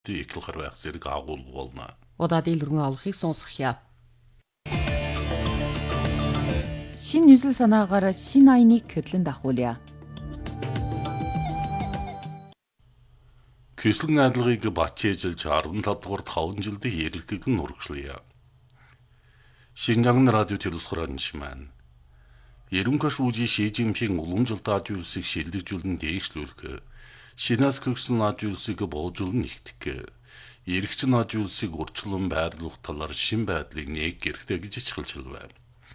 Ikil гарвах зэрэг агуулга болно. Удаад илрэн олохыг сонсгоё. Шин 뉴сэл санаагаар шин айныг хөдлөн дахуулъя. Көслөн найдлагыг батчээжилж 15 дугаар 5 жилдээ эрэлхийлэн урагшлая. Шинжаан радио телевизхорон шимэн. Ерөнхий шүүжи Ши Цзиньпин уламжлалт ажуулсыг шилжүүлэн дээшлүүлэх. Шинээс гүйсэн ажуулсыг боожуулан нэгтгэх. Эрэгчин ажуулсыг урьдчилан байрлуулах талаар шин байдлыг нээх хэрэгтэй гэж ичгэлжил байна.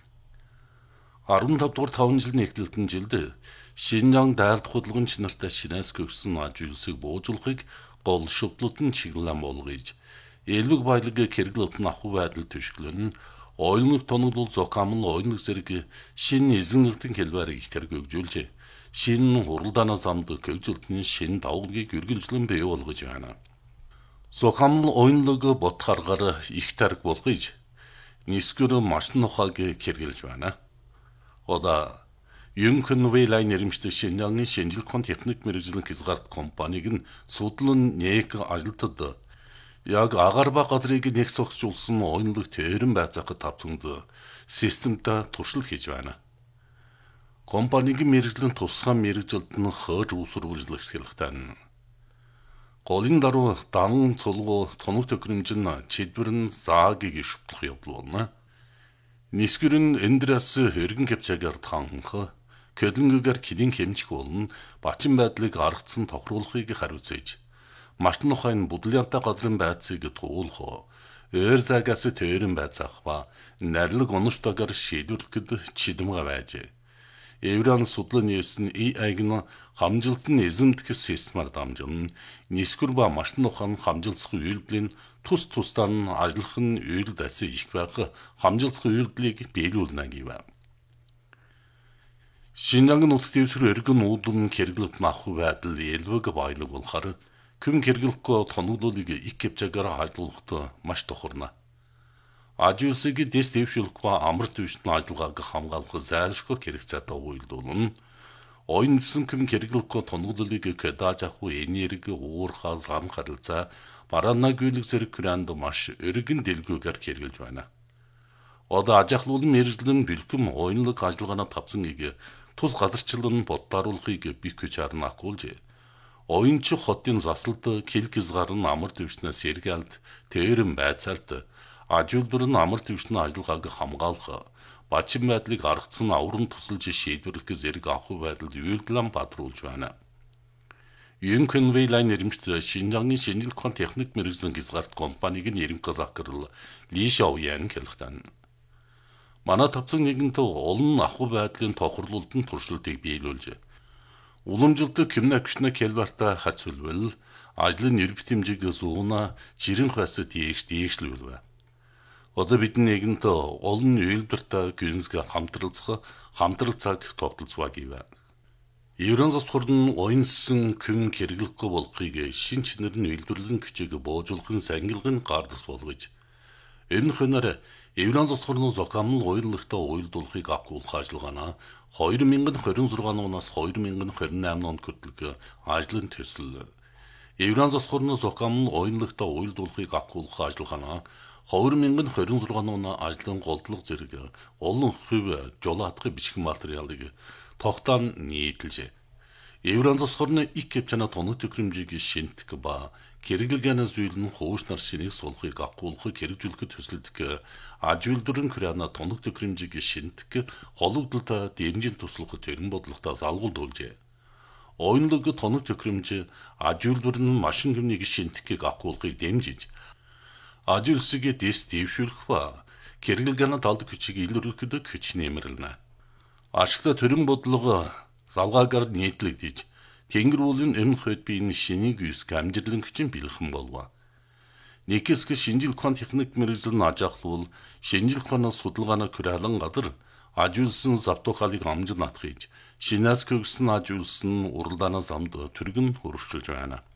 15 дугаар 5 жилийн эхлэлтэн жилд Шинжаан дайлт хөдөлгөөн нартай шинээс гүйсэн ажуулсыг боожуулахыг гол шүтлэлтэн чиглэлэн болгож, элбэг баялаг хэрэглэлт нь ахуй байдал төшгөлөн ойлног тоноглол зокамл ойлног зэрэг шин эзэнлэлтэн хэлбэрийг ихэр гөгжүүлжээ. Шин хуралдаанаа замд гөгжүүлтэн шин давгыг үргэлжлэн бий болгож байна. Зокамл ойлног ботхаргаар их тариг болгож, нисгэр машин ухааг хэрэгжилж байна. Ода Юнкэнвэйлай нэрмжтэй Шинжаангийн шинжилгээний техник мэргэжлийн хязгаарт компаниг нь судлан нээх ажилтад яг агаар ба газрыг нэг согсжуулсан ойлног тэрэн байцаахад тавцанд системтэй туршил хийж байна. Компанигийн мэргэжлийн тусгай мэргэжилт нь хойж үүсвэржлэх хэлхтэн. Голын даруй дан цулгуу тоног төхөөрөмж нь чидвэр нь заагийг шүтлэх явдал болно. Нисгэр нь эндрэс хэргэн капчагаар танхах Көлөнгөөр кидийн хэмжих болно. Бачин байдлыг аргацсан тохируулахыг хариуцээж, машин ухааны будлянтай газрын байцыг туулах, өөр загаас тэрэн байцаах ба нарилэг оноштойгоор шийдвэрлэхэд чидэмга байжээ. Евран судлан нийсэн AI нь хамжилтны эзэмдэх системаар дамжин, нисгэр ба машин ухааны хамжилсах үйлдэлийн тус тусдаа нь ажиллах нь үйлд асын их байх хамжилсах үйлдлийг биелүүлнэ гэв. Шинжаангийн нутагт дэвсгэр эргэн үүдэн хэрэглэлт ахуй байдал элбэг баялаг болохоор күн хэрэглэхгүй тоноглолыг их капчагаар хажуулахад маш тохирно. Ажуулсыг дэс дэвшүүлэх ба амар төвшин ажиллагааг хамгаалах зайлшгүй хэрэгцээтэй үйлдүүлнэ. Ойнсон күн хэрэглэхгүй тоноглолыг кэдаж ахуй энерги уурхаа зам харилцаа бараана гүйлэг зэрэг күрэнд маш өргөн дэлгүүгээр хэрэгжилж байна. Одоо ажихлуулан мэрэгжлэн бэлхэм ойнлог ажиллагаанаа тавцан тус газарчлан боддааруулахыг бих гэж харна акуулж. Оюунч хотын засалд килгиз гарн амар төвчнөөс сэргэлт тэрэн байцаалт ажуулбар нь амар төвчний ажиллагааг хамгаалах, бачин байдлыг аргацсан аврам тусалж шийдвэрлэх зэрэг ахуй байдалд үйлдэлэн бадруулж байна. Юнкэнвэйлай нэрмжтэй Шинжаангийн шинжилгээний техник мэргэжлийн хязгаарт компаниг нь ерөнхий захирал Ли Шаоян хэлэхдээ манай тавцан нэгэнтээ олон ахуй байдлын тохирлуулалт нь туршилтыг биелүүлжээ. Уламжилт кимнакшна келбарта хацулвал ажлын нэр битэмжиг зууна жирэн хасад дээшлүүлвэ. Одоо бидний нэгэнтээ олон үйлдвэртэй гүнзгий хамтрал цаг тогтолцваа гэв. Еврон засвар нь ойнсон күн хэрэглэхгүй болохыг шин чанар нь үйлдвэрлэн хүчийг боожуулахын сангилгын гардас болгож, энэ хөнөр Еврон засвар нь зокамл уйллагтай уйлдуулахыг акуулах ажиллагаанаа 2026 оноос 2028 онд хүртэл ажлын төсөл. Еврон засвар нь зокамл уйллагтай уйлдуулахыг акуулах ажиллагаанаа 2026 оны ажлын голдлого зэрэг олон хөв жолоотгын бичиг материалыг тогтоон нийтэлжээ. Еврон засвар нь их капчана тоног төхөөрөмжийг шинтгэх ба хэрэглэгээний зүйл нь хуушнаар шинийг сулахыг акуулахыг хэрэгжүүлэхэд төсөлдөх ажуулдварын күряна тоног төхөөрөмжийг шинтгэх хологдолтой дэмжин туслах тэрэн бодлоготой залгуулжээ. Ойнлог тоног төхөөрөмж ажуулдвар нь машин гэмнийг шинтгэхийг акуулахыг дэмжиж, ажуулсыг дэс дэвшүүлэх ба хэрэглэгээний талд хүчийг илрүүлэхэд хүч нэмэрлэнэ. Ашигла тэрэн бодлого залгаагаар нийтлэгдэж, Тэнгэр уулын өмнөх хэд биеийн шинийг үсг амжилтлан хүчин бэлхэн болов. Нэгэсг шинжилгээний техник мэргэжил нь ажиглавал шинжилгээний судалгааны күрэлэн газар ажуулсан завтуухалыг амжин натхиж, шинээс гүйсэн ажуулсан уралдаанаа замд түргэн хөрвүүлж байна.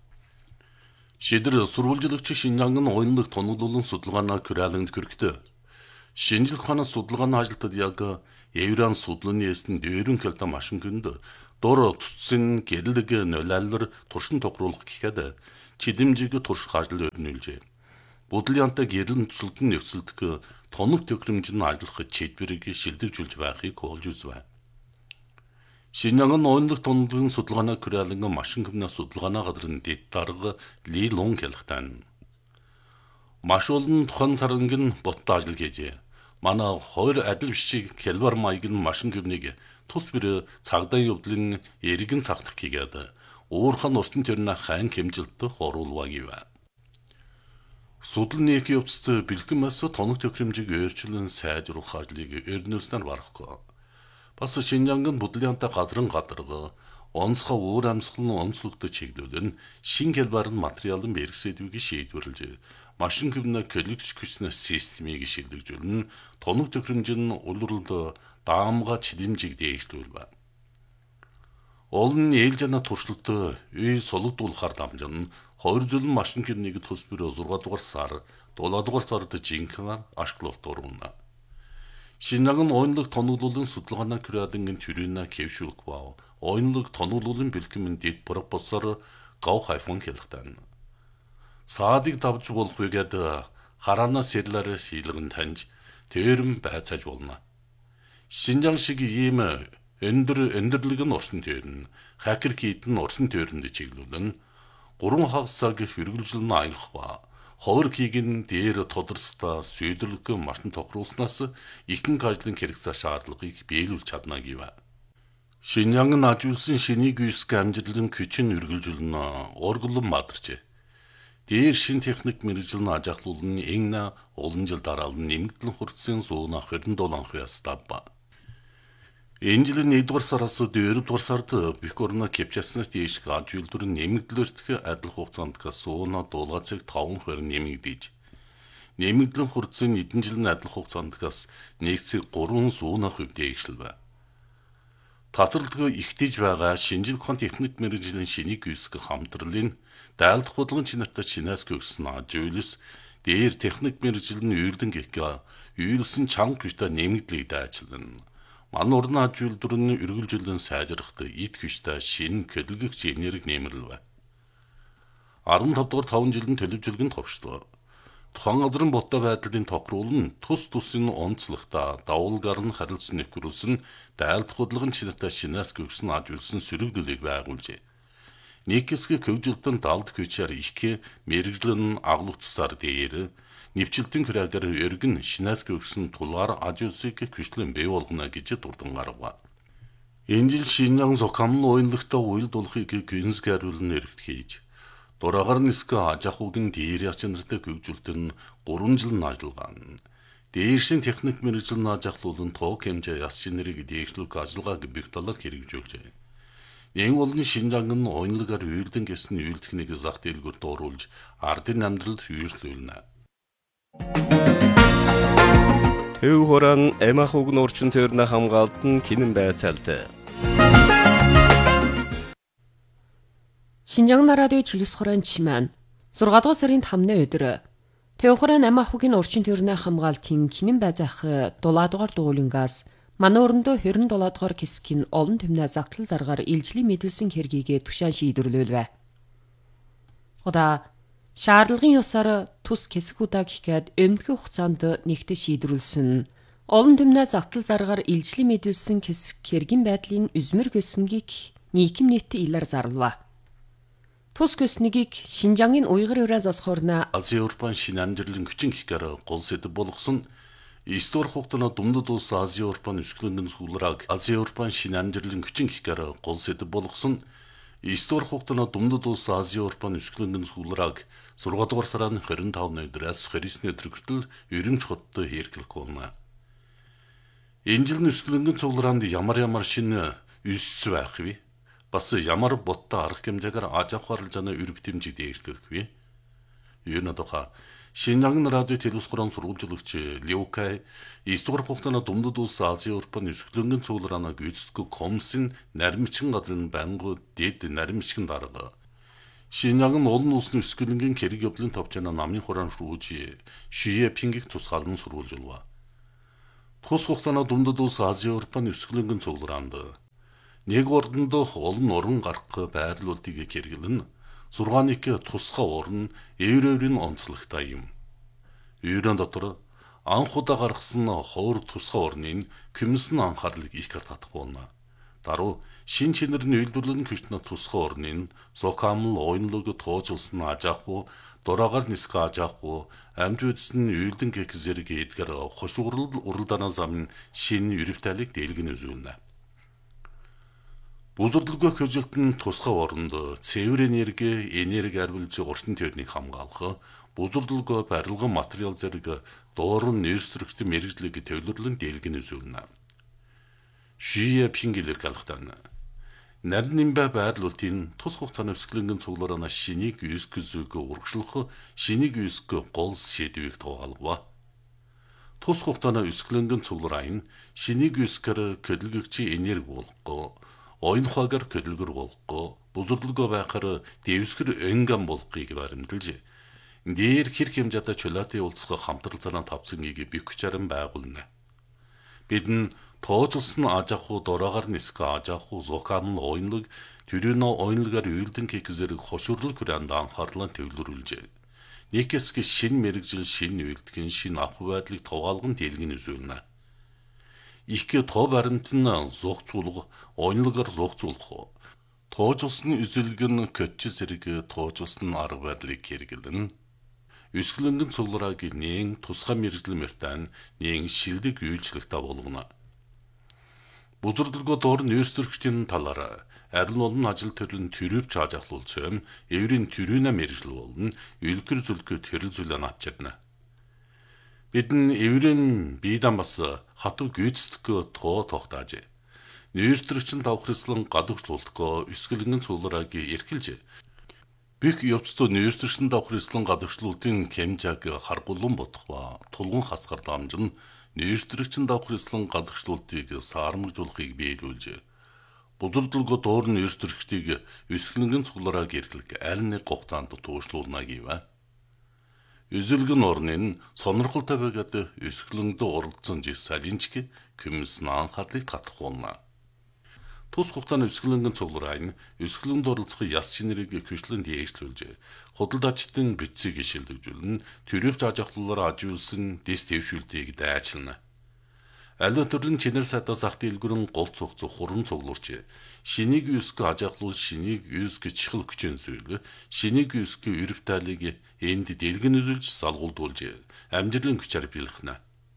Шидэр сурвалжлагч Шинжаангийн ойнлог тоноглолын судалгааны күрэлэнд хүрэгтэй. Шинжилгээний судалгааны ажилтад яг Еврон судланы эсн дээрэн кэлтэ машин гүнд дур утсын гэрлэг нөлөөлөр туршин тохируулах гэхэд чидэмжиг турш хажил өрнүүлжээ. Бодлянта гэрэл төсөлдөн нөхцөлдөх тоног төхөөрөмжийн ажиллах чийдвэрийг шилдэгжүүлж байхыг хуульж үзв. Шинжаан ойнлог тоноглон судалгааны күрэлэн машин компани судалгааны газрын дэд дарга Ли Лун хэлэхдээ маш олон тухайн сарангийн бот ажил хийжээ. Манай хоёр адил бишиг хялбар маяг нь машин компаниг тус бүр цагдаа явдлын эргэн цагтах хийгээд уурхан урсан төрнө хайн хэмжилтд оруулва гэв. Судлын нэг явцад бэлгэмээс тоног төхөөрөмжийг өөрчлөн сайжруулах ажлыг эрдэнэснээр барахгүй. Бас Шинжаангын бодлянта газрын гадарга онцгой уур амьсгал нь онцлогдож чиглүүлэн шин хялбарын материалын бэрхсэдвийг шийдвэрлэж машин компани коллекц хүчнээ системийг шилжүүлэн тоног төхөөрөмжийн улирлд даамга чидэмжиг дээшлүүлв. Олон ээлжина туршилттой үй сулгдуулахар дамжин 2 жилийн машин компаниг тус бүр 6 дугаар сар 7 дугаар сард жинхэнэ ашиглалт орвно. Шинжаан ойнлог тоноглолын судалгааны күрэлэнгийн төрөйнө кэвшүүлэх бав ойнлог тоноглолын бэлтгэмэн дэд пропозор гав хайфон хэлэхдээ саадыг давж болох үгээд хараана сэрлэр шилгэн таньж тэрэн байцааж болно. Шинжаан шиг ийм өндөрлөг нь урсан төрн хакер хийдэн урсан төрөнд чиглүүлэн 3 хагас цаг хэрэгжилн аялах ба ховор хийгэн дээр тодорстой сүйдэрлэг машин тохируулснаас ихэнх ажлын хэрэгцээ шаардлагыг биелүүлж чадна гэв. Шинжаан ажуулсан шинийг үйсг амжилтын хүчин үргэлжлэн орглон мадарчээ. Дээр шин техник мэрэгжил нь ажиглуулан энэ олон жил дараалан нэмэгдлэн хурцын 127 анх ястабба. Энэ жилийн 1-р сараас 4-р сард Бикорна Кепчаснаас дээш аж үйлдвэр нэмэгдлэртэх адил хугацаанд сууна дуулгацыг 5% нэмэгдэж. Нэмэгдлэн хурцын эдэн жилийн адил хугацаанд 1,3 сууна% дээшлэв. Татварлага ихтэж байгаа шинжил ухаан техник мэрэгжлийн шинийг үүсгэх хамтралын дайлдах бодлогын чинартай чинаас гүйсэн аж үйлс дээр техник мэрэгжил нь үйлдэн гэх үйлсэн чанга хүчтэй нэмэгдлийг дайчлан ман уран аж үйлдвэр нь үргэлжлэн сайжрахад эд хүчтэй шинэ хөдөлгөгч энерги нэмэрлэв. 15 дугаар 5 жилийн төлөвжөлгөнд товчлоо. Тухайн газрын боттой байдлын тохируул нь тус тусын онцлогтой давуулгаар нь харилцан нөхрүүлсэн дайлдах бодлогын чинартай шинаас гүйсэн аж үйлсэн сөрөгдөлийг байгуулжээ. Нэг хэсэг хөгжилтөнд далд хүчээр их мэрэгжлэн агуулгацсаар дээр нэвчлэлтийн хүрээгээр өргөн шинаас гүйсэн тулгаар аж үйлсийг хүчлэн бий болгоно гэж дурдан гаргав. Энэ жил Шинжаан зохиомл ойнлогтой уйлд болохыг гүнзгийруулн эргэж хийж дураагаар нисгэ аж ахуйн дээр ячнартай хөгжилтөнд 3 жил ажиллагаан. Дээршин техник мэрэгжил аж ахлуулан тоог хэмжээ яс шинэрийг дээшлүүлэх ажиллагааг бих талаар хэрэгжүүлжээ. Энэ болон Шинжаан ойнлогоор үйлдэн гэсэн үйл техникийг зах дэлгүүр дууруулж ардын амьдралд хүйжлүүлнэ. Төв хорон эмахуг нурчин төрнө хамгаалтан кинэн байцаалт. Шинжаан радио телевиз хорон чимэн 6 дугаар сарын 5-ны өдөр Төв хорон эмахугийн урчин төрнө хамгаалтын кинэн байцаах 7 дугаар дуулингаас манай өрөндөө 27 дугаар хэсгийн олон түмнэ загтал заргаар илжлийн мэдүүлсэн хэргийг тушаан шийдвэрлэв. Ода шаардлагын ёсоор тус хэсэг удаа гэхэд өмнөхөн хугацаанд нэгтээ шийдвэрлсэн. Олон түмнэ загтал заргаар илжлийн мэдүүлсэн хэсэг хэргийн байдлын үзмэр göснийг нийгэм нийтийн илээр зарлав. Тус göснийг Шинжаангийн уйгар ураа засхорна Азийн Европын шинэ амьдралын хүчин гэхээр гол сэдэв болгосон историк хугацаанд Дундад улс Азийн Европын өсгөлөнгөн суулраг Азийн Европын шинэ амьдралын хүчин гэхээр гол сэдэв болгосон историк хугацаанд Дундад улс Азийн Европын өсгөлөнгөн суулраг 6 дугаар сарын 25-ны өдрөөс 29-ны өдөр хүртэл ерөнч хотод хэрэглэх болно. Энэ жилийн өсгөлөнгөн цуглаанд ямар шинэ өсс байх вэ? Бас ямар боттой арга хэмжээгээр аж ахуй харилцааны үр бүтэмжийг дээшлэх вэ? Юуны тухай Шинжаан радио телевиз хорон сурвалжлагч Леокай историк хугацаанд Дундад улс Азийн Европын өсгөлөнгөн цуглаанаа гүйцэтгэх комиссын наримчин газрын байнгут дэд наримчин дарга Шинжаан олон улсын өсгөлөнгөн хэрэг явдлын товчооноо намын хорон шүүж Шие Пингийг тусгаалan сурвалжлав. Тус хугацаанд Дундад улс Азийн Европын өсгөлөнгөн цуглаанд нэг ордонд олон уран гарах байрлуулалтыг хэрэглэн 6-ыг тусгай орн эврийн онцлогтой юм. Еврейн дотор анх удаа гаргасан ховор тусгай орнын kümmsen анхаарлыг их татахгүй байна. Даруй шин чинэрний үйлдвэрлэн хүчнэ тусгай орнын зокамл ойнлог тоожулсан ажаахгүй дураагаар нисгэ ажаахгүй амьд үдсэн үйлдэн гэх зэрэг эдгэр хошуурл уралдаанаа зам шин юрвталыг дэлгэн үзүүлнэ. Бүзүрлэгөө хөжилтэн тусгай оронд цэвэр энерги арвилж орчин тойрныг хамгаалах, бүзүрлэгөө барилгын материал зэрэг дуурын нэрсрэгт мэрэгжлийг төвлөрлөн дэлгэн үзүүлнэ. Шие пингилэр галахтан. Нарийн бай байрлуултын тус хугацааны өсгөлөнгөн цуглараа шинийг үсгзүүг урагшлах шинийг үсг гол шийдвийг тоогалгав. Тус хугацааны өсгөлөнгөн цуглараа шинийг үсгэр хөдөлгөгчийн энерги болгоо, ойн хаагар хөдөлгөр болгоо, бүзүрлэгөө байхаар дэвсгэр энгам болгохыг баримталж, дээр хэрэг хэмжээтэй чулаатын уулзах хамтралцааны тавцангийг бэхжаран байгуулна. Бид тоожулсан ажааху дураагаар нисгэ ажааху зокамл ойнлог төрөнө ойнлогаар үйлдэн кек зэрэг хошуурлал хүрээнд анхаарлаа төвлөрүүлжээ. Нийгэсг шин мэрэгжил шин үйлдгэн шин авах байдлыг тоогаалган дэлгэн үзүүлнэ. Их тоо баримтан зогцуулга ойнлогаар зогцуулах. Тоожулсан үзэлгэн көтч зэрэг тоожулсан арга барилыг хэрэглэн өсгөлөнгөн цугларааг нээн тусгай мэрэгжил мөртэн нээн шилдэг үйлчлэгтэй болгоно. Бүзүрлэгөө доор нэрсрэгчдийн талаараа арил болон ажил төрлийн төрөвч ажаахлуулсан эврийн төрөнө мэрэгжил болон үлгэр зүлгөө төрөл зүйлэн авчирна. Бидэн эврийн биедан бас хатуу гүйцэтгэх тоо тогтааж. Нэрсрэгчин давхрислан гадагшлуулдгоо өсгөлөнгөн цугларааг эрхэлж. Бих явцдаа нэрсрэгчин давхрислан гадагшлуултын хэмжээг харгуулсан бодох тулгун хасгаар дамжин нэрсрэгчин давхрислан гадагшлуултыг саармагжуулахыг биелүүлжээ. Бүзүрлэгөө доор нэрсрэгчдийг өсгөлөнгөн цугларааг эрхлэх аль нэг хугацаанд туушлуулна гэв. Үзэлгэн орнын сонирхолтой байгаад өсгөлөндөө оролцсон салинчг kümmsen анхаарлыг татахуулна. Тус хугацааны өсгөлөнгөн цуглараа өсгөлөнд оролцох яс чинэрийг хөшлөн дээшлүүлжээ. Худалдаачдын бицийг шилдэгжүүлэн төрөвч ажаахлуулаар ажиулсан дэс дэвшүүлтийг дайчилна. Аливаа төрлийн чинэр сайдаа зах дэлгүрэн гол цугц хуран цуглуурч шинийг үсг ажаахлуул шинийг үсг чихэл хүчин зүйл шинийг үсг юрвталыг энд дэлгэн үзүүлж салгуулдуулж амжилтын хүчээр биелхнэ.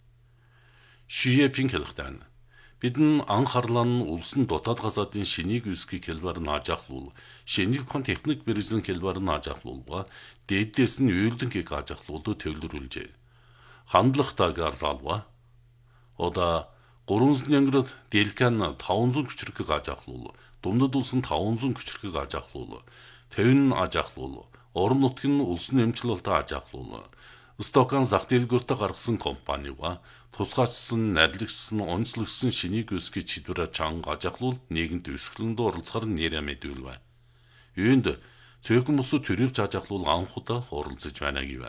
Шие пингэлхтан Бидэн анхаарлаа нь улсын дотоод газаадын шинийг үсгийг хэлбэр нь ажаахлуул, шинжилгээ техник мэргэжлийн хэлбэр нь ажаахлуулга, дээдээс нь үйлдэнгийг ажаахлуулд төвлөрүүлжээ. Хандлагатайгаар залва. Ода 300 янград дэлкан 500 küçürkийг ажаахлуул, дундад улсын 500 küçürкийг ажаахлуул, төвн ажаахлуул, орон нутгийн улсын эмчилэлтэй ажаахлуул. Стокан зах дэлгүүртээ гаргасан компанига тусгайчсан, нарлагчсан, онцлогсон шинийг үсгийг чидвэрэ чанга ажаахлуул нийгэмд өсгөлөнд оролцохоор нэрэ мэдүүлвэ. Үүнд цөөхөн бус төрөвч ажаахлуул анх удаа оролцож байна гэв.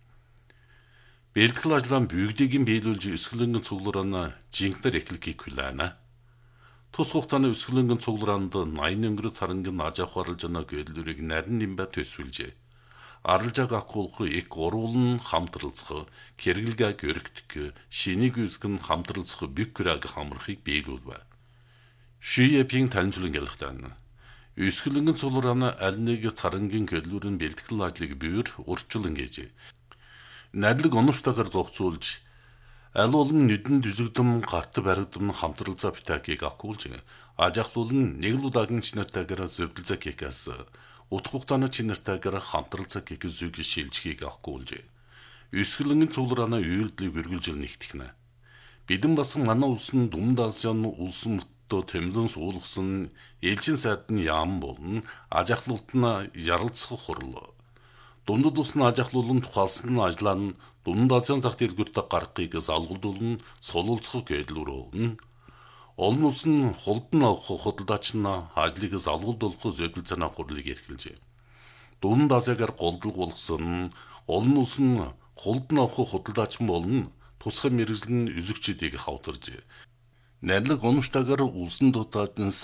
Бэлтгэл ажлаа бүгдийг биелүүлж өсгөлөнгөн цуглараана жинхнэр эхлэхийг хүлээнэ. Тус хугацааны өсгөлөнгөн цуглараанд 80 өнгөрөц сарангийн ажаах орлжоноо гэллүрийг нарийн нимбэ төсвөлжээ. Аралжааг акуулах их уруулн хамтралцах, хэрэглээг өргөдөх, шинийг үсгэн хамтралцах бükкүрэг хамрахыг биелүүлвэ. Шие пин таньжуулан гэлхтэн. Өсгөлөнгөн цуглараана аль нэг царангийн гэллүрэн бэлтгэл ажлыг бүүр урьдчилан гэж. Нарилэг оновчтойгоор зогцуулж, аль болон нүдэн дүзэгдэм гарт баригдам хамтралцаа битакийг акуулж, ажаахлуул нь нэг л удаагийн чинартайгаар зөвлөлцөө кекас утга хугацааны чинартайгаар хамтралцаа кекзүүг шилжихийг акуулж. Өсгөлөнгөн цуглараана үйлдэлийг үргэлжил нэгтгэнэ. Бидэн бас манай улсын Дүмд Азийн улсын мөттөө тэмлэн суулгасан ээлжин сайд нь яам болон ажаахлуулт нь ярилцах хурал. Дундад улсын ажаахлуулан тухайлсан ажлаа нь Дүмд Азийн зах дэлгүүртээ гаргахыг залгуулдуулан сулуулцах гэллүр болно. Олон улсын хулдан авах худалдаач нь ажлыг залгуулдуулах зөвлөлцөөнө хурлыг эрхэлжээ. Дүмд Азиагаар голдлог болгосон олон улсын хулдан авах худалдаач болон тусгай мэргэжлийн үзэгчдийг хавтаржээ. Нарилэг оновчтойгоор улсын дотоодын